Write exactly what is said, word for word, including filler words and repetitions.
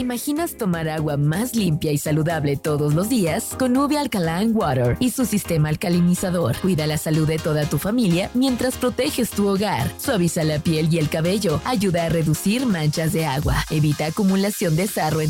imaginas tomar agua más limpia y saludable todos los días? Con Nubia Alkaline Water y su sistema alcalinizador. Cuida la salud de toda tu familia mientras proteges tu hogar. Suaviza la piel y el cabello. Ayuda a reducir manchas de agua. Evita acumulación de sarro en